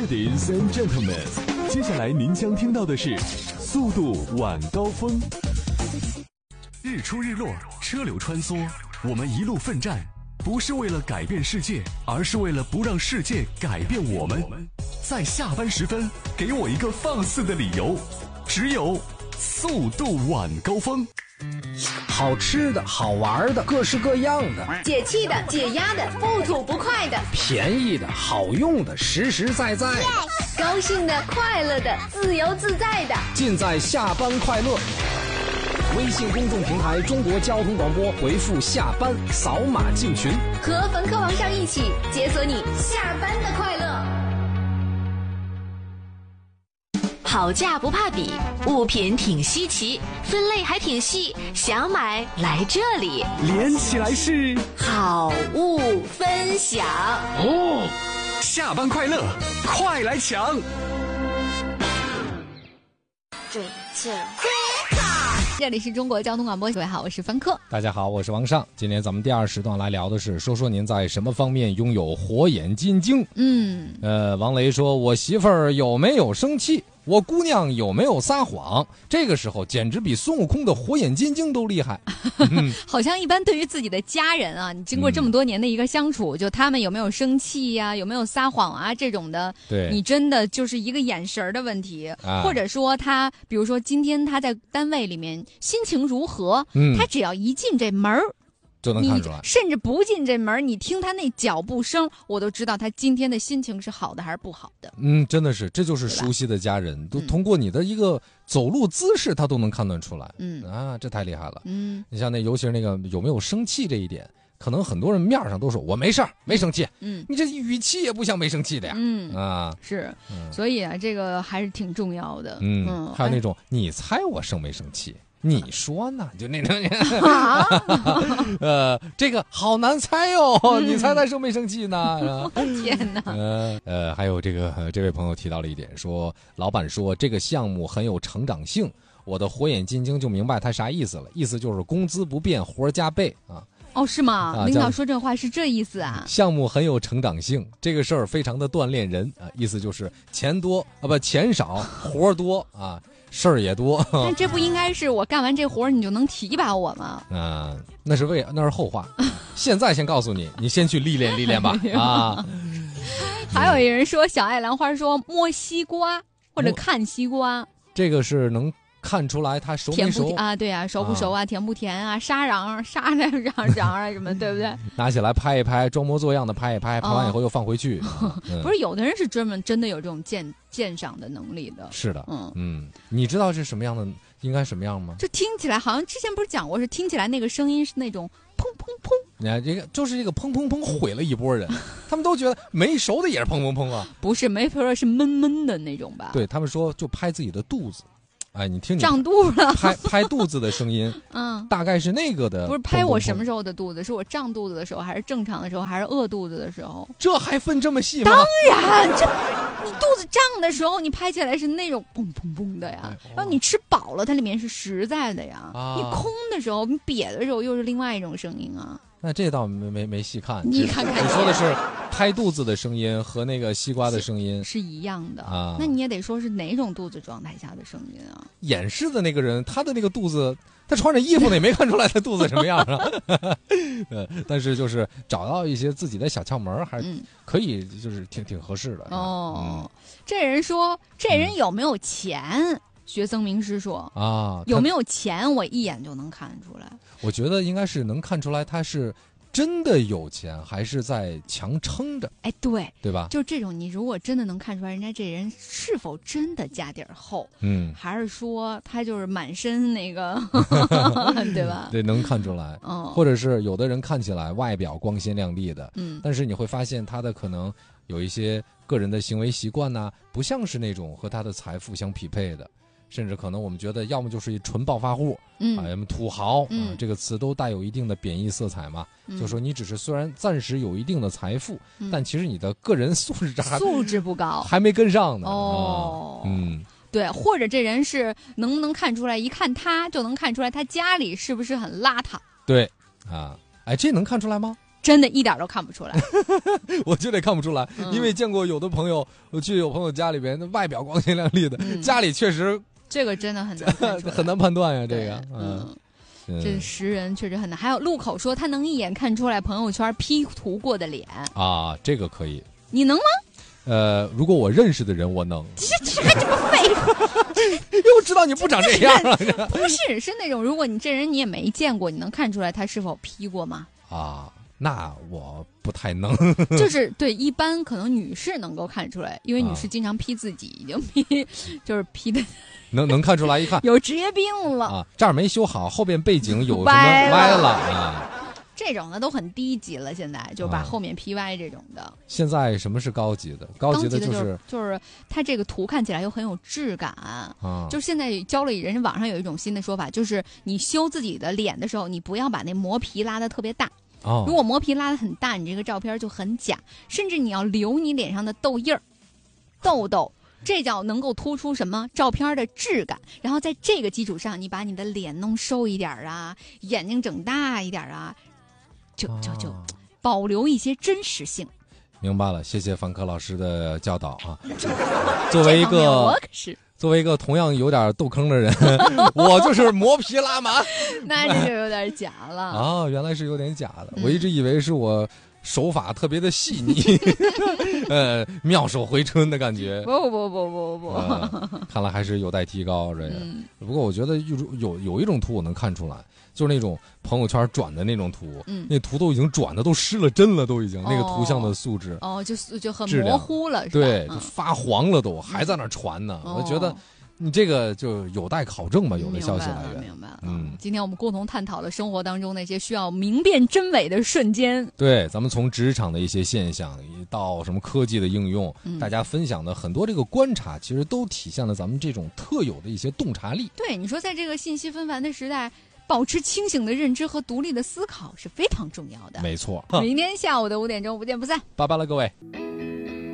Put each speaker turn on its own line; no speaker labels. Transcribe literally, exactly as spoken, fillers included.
Ladies and gentlemen， 接下来您将听到的是速度晚高峰。日出日落，车流穿梭，我们一路奋战，不是为了改变世界，而是为了不让世界改变我们。在下班时分，给我一个放肆的理由，只有速度晚高峰。
好吃的好玩的各式各样的，
解气的解压的不吐不快的，
便宜的好用的实实在在，
yes! 高兴的快乐的自由自在的，
尽在下班快乐。微信公众平台中国交通广播，回复下班扫码进群，
和冯科王上一起解锁你下班的快乐。好价不怕比，物品挺稀奇，分类还挺细，想买来这里，
连起来是
好物分享
哦。下班快乐，快来抢！
对劲儿。
这里是中国交通广播，各位好，我是凡科。
大家好，我是王尚。今天咱们第二时段来聊的是，说说您在什么方面拥有火眼金睛？嗯，呃，王雷说，我媳妇儿有没有生气？我姑娘有没有撒谎？这个时候简直比孙悟空的火眼金睛都厉害。
嗯、好像一般对于自己的家人啊，你经过这么多年的一个相处，嗯、就他们有没有生气呀、啊，有没有撒谎啊这种的，
对，
你真的就是一个眼神的问题，啊、或者说他，比如说今天他在单位里面心情如何，嗯、他只要一进这门儿。
就能看出来，
甚至不进这门，你听他那脚步声，我都知道他今天的心情是好的还是不好的。
嗯，真的是，这就是熟悉的家人，都通过你的一个走路姿势，他都能判断出来。嗯啊，这太厉害了。嗯，你像那，尤其是那个有没有生气这一点，可能很多人面上都说我没事儿，没生气。嗯，你这语气也不像没生气的呀。嗯啊，
是，嗯、所以啊，这个还是挺重要的。
嗯，嗯还有那种、哎、你猜我生没生气？你说呢？就那种，
啊、
呃，这个好难猜哦，嗯、你猜他生没生气呢？
天哪！
呃呃，还有这个、呃、这位朋友提到了一点，说老板说这个项目很有成长性，我的火眼金睛就明白他啥意思了，意思就是工资不变，活加倍啊。
哦，是吗？啊、领导说这话是这意思啊？
项目很有成长性，这个事儿非常的锻炼人啊，意思就是钱多啊，不钱少，活多啊。事儿也多，
但这不应该是我干完这活儿你就能提拔我吗？
啊，那是为那是后话。现在先告诉你，你先去历练历练吧。啊，
还有一人说，小爱兰花说摸西瓜或者看西瓜，
这个是能看出来它熟没熟
甜不啊？对啊，熟不熟啊？啊甜不甜啊？沙瓤沙瓤瓤瓤啊什么，对不对？
拿起来拍一拍，装模作样的拍一拍，拍完以后又放回去。
哦嗯、不是，有的人是专门真的有这种鉴鉴赏的能力的。
是的，嗯嗯，你知道是什么样的，应该什么样吗？
就听起来好像之前不是讲过，是听起来那个声音是那种砰砰砰。
你看这个就是这个砰砰砰毁了一波人，他们都觉得没熟的也是砰砰砰啊。
不是，没说是闷闷的那种吧？
对他们说，就拍自己的肚子。哎，你听你
胀肚了，
拍拍肚子的声音，嗯，大概是那个的。
不是拍我什么时候的肚子？是我胀肚子的时候，还是正常的时候，还是饿肚子的时候？
这还分这么细吗？
当然，这你肚子胀的时候，你拍起来是那种砰砰砰的呀。哎哦、然后你吃饱了，它里面是实在的呀。啊、你空的时候，你瘪的时候，又是另外一种声音啊。
那这倒没没没细看，
你看看，
你说的是拍肚子的声音和那个西瓜的声音
是, 是一样的啊。那你也得说是哪种肚子状态下的声音啊？
演示的那个人，他的那个肚子，他穿着衣服呢，也没看出来他肚子什么样啊。呃，但是就是找到一些自己的小窍门，还是可以，就是挺挺合适的。
哦，嗯、这人说，这人有没有钱？嗯学僧名师说啊，有没有钱我一眼就能看出来。
我觉得应该是能看出来他是真的有钱，还是在强撑着。
哎，对，
对吧？
就这种，你如果真的能看出来人家这人是否真的家底儿厚，嗯，还是说他就是满身那个，对吧？
对，能看出来。嗯，或者是有的人看起来外表光鲜亮丽的，嗯，但是你会发现他的可能有一些个人的行为习惯呐、啊，不像是那种和他的财富相匹配的。甚至可能我们觉得，要么就是一纯暴发户，嗯，啊，要么土豪，嗯、啊，这个词都带有一定的贬义色彩嘛。嗯、就说你只是虽然暂时有一定的财富，嗯、但其实你的个人素质还
素质不高，
还没跟上呢。
哦，
啊、嗯，
对，或者这人是能不能看出来？一看他就能看出来他家里是不是很邋遢？
对，啊，哎，这能看出来吗？
真的一点都看不出来。
我就得看不出来，嗯、因为见过有的朋友，我去有朋友家里边，那外表光鲜亮丽的，嗯、家里确实
这个真的很难看出来
很难判断呀，这个，嗯。
这识人确实很难。还有路口说他能一眼看出来朋友圈 P 图过的脸
啊，这个可以。
你能吗？
呃，如果我认识的人，我能。
这这还这么废话？
又知道你不长这样了。
不是，是那种如果你这人你也没见过，你能看出来他是否 P 过吗？
啊，那我不太能。
就是对，一般可能女士能够看出来，因为女士经常 P 自己，已经 P 就是 P 的。
能能看出来，一看
有职业病了
啊！这儿没修好，后边背景有什么歪了啊？
这种的都很低级了，现在就把后面 P 歪这种的。
现在什么是高级的？高级的就是
就是就是它这个图看起来又很有质感啊。就是现在教了人，网上有一种新的说法，就是你修自己的脸的时候，你不要把那磨皮拉得特别大。
哦，
如果磨皮拉得很大，你这个照片就很假，甚至你要留你脸上的痘印儿、痘痘。这叫能够突出什么照片的质感，然后在这个基础上，你把你的脸弄瘦一点啊，眼睛整大一点啊，就就就保留一些真实性。
明白了，谢谢凡科老师的教导啊。作为一个
我可是
作为一个同样有点痘坑的人，我就是磨皮拉麻，
那这就有点假了
啊！原来是有点假的，嗯、我一直以为是我。手法特别的细腻，呃，妙手回春的感觉。
不不不不不、
呃，看来还是有待提高。这个，嗯、不过我觉得有有有一种图我能看出来，就是那种朋友圈转的那种图，嗯、那图都已经转的都失了真了，都已经、哦、那个图像的素质
哦，就就很模糊了，是吧？
对，就发黄了都，嗯、还在那传呢。嗯、我觉得。你这个就有待考证吧，有的消息来源。
明白了，嗯，今天我们共同探讨了生活当中那些需要明辨真伪的瞬间。
对，咱们从职场的一些现象到什么科技的应用，嗯、大家分享的很多这个观察，其实都体现了咱们这种特有的一些洞察力。
对，你说在这个信息纷繁的时代，保持清醒的认知和独立的思考是非常重要的。
没错，
明天下午的五点钟不见不散。
拜拜了，各位。